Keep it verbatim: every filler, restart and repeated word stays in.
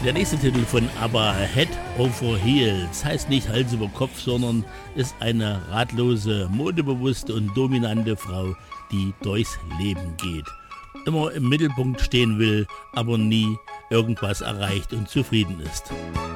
Der nächste Titel von ABBA, Head Over Heels, heißt nicht Hals über Kopf, sondern ist eine ratlose, modebewusste und dominante Frau, die durchs Leben geht. Immer im Mittelpunkt stehen will, aber nie irgendwas erreicht und zufrieden ist.